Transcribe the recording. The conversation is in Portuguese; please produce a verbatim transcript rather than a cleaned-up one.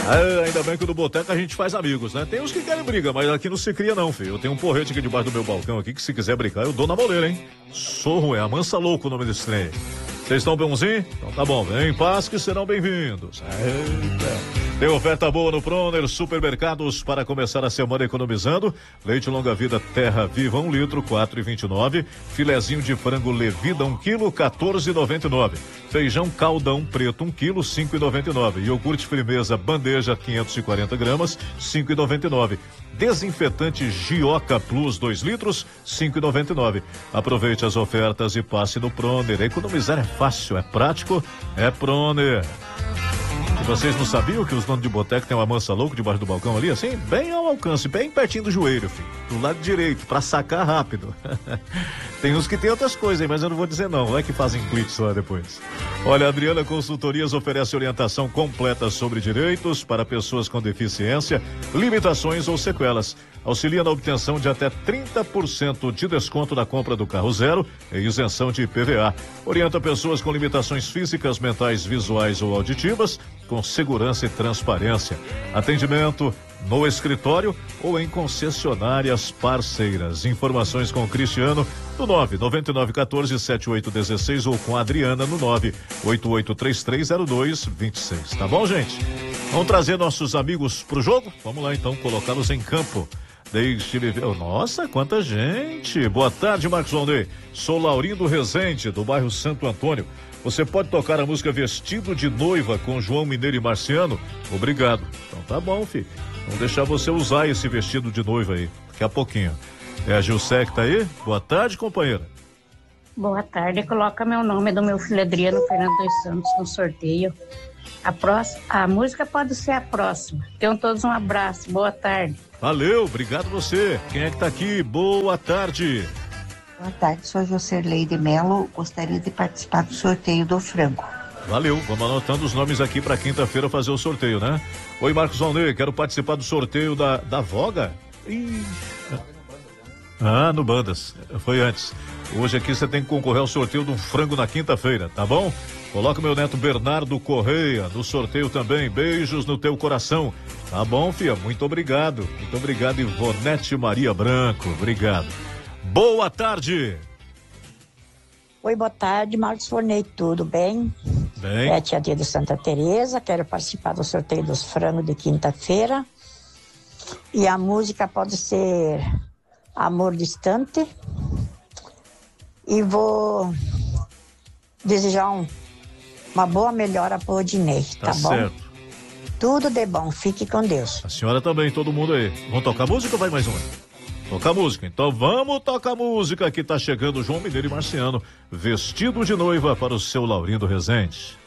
Ah, ainda bem que no boteco a gente faz amigos, né? Tem uns que querem briga, mas aqui não se cria não, filho. Eu tenho um porrete aqui debaixo do meu balcão aqui, que se quiser brincar, eu dou na moleira, hein? Sorro é Amansa Louco o nome desse trem. Vocês estão bonzinhos? Então tá bom, vem em paz que serão bem-vindos. Eita. Tem oferta boa no Proner Supermercados para começar a semana economizando. Leite longa vida Terra Viva um litro, quatro e vinte e nove. Filezinho de frango Levida um quilo, quatorze e noventa e nove. Feijão Caldão Preto um quilo, cinco e noventa e nove. Iogurte Firmeza Bandeja quinhentos e quarenta gramas, cinco e noventa e nove. Desinfetante Gioca Plus dois litros, cinco e noventa e nove. Aproveite as ofertas e passe no Proner. Economizar é fácil, é prático, é Proner. Vocês não sabiam que os donos de boteco tem uma Mansa Louco debaixo do balcão ali, assim, bem ao alcance, bem pertinho do joelho, filho, do lado direito, pra sacar rápido. Tem uns que tem outras coisas aí, mas eu não vou dizer não, não é que fazem blitz lá depois. Olha, a Adriana Consultorias oferece orientação completa sobre direitos para pessoas com deficiência, limitações ou sequelas. Auxilia na obtenção de até trinta por cento de desconto na compra do carro zero e isenção de I P V A. Orienta pessoas com limitações físicas, mentais, visuais ou auditivas, com segurança e transparência. Atendimento no escritório ou em concessionárias parceiras. Informações com o Cristiano no nove nove nove um quatro sete oito um seis ou com a Adriana no nove oito oito três três zero dois dois seis. Tá bom, gente? Vamos trazer nossos amigos pro jogo? Vamos lá então, colocá-los em campo. Deixe-me ver. Nossa, quanta gente! Boa tarde, Marcos Alnei. Sou Laurindo Rezende, do bairro Santo Antônio. Você pode tocar a música Vestido de Noiva com João Mineiro e Marciano? Obrigado. Então tá bom, filho. Vamos deixar você usar esse vestido de noiva aí, daqui a pouquinho. É a Gilce que tá aí? Boa tarde, companheira. Boa tarde. Coloca meu nome do meu filho Adriano Fernando dos Santos no sorteio. A, próxima, a música pode ser a próxima. Tenham todos um abraço. Boa tarde. Valeu, obrigado você. Quem é que tá aqui? Boa tarde. Boa tarde, sou a Jocerlei de Melo. Gostaria de participar do sorteio do frango. Valeu, vamos anotando os nomes aqui para quinta-feira fazer o sorteio, né? Oi, Marcos Alnei, quero participar do sorteio da, da Voga? Ih. Ah, no Bandas, foi antes. Hoje aqui você tem que concorrer ao sorteio do frango na quinta-feira, tá bom? Coloca o meu neto Bernardo Correia no sorteio também. Beijos no teu coração. Tá bom, filha? Muito obrigado. Muito obrigado, Ivonete Maria Branco. Obrigado. Boa tarde. Oi, boa tarde, Marcos Fornei, tudo bem? Bem. É a tia Tia de Santa Teresa, quero participar do sorteio dos frangos de quinta-feira. E a música pode ser Amor Distante. E vou desejar um, uma boa melhora pro Odinei, tá, tá bom? Certo. Tudo de bom, fique com Deus. A senhora também, todo mundo aí. Vamos tocar música ou vai mais uma? Tocar música, então vamos tocar música que tá chegando João Mineiro e Marciano, Vestido de Noiva para o seu Laurindo Rezende.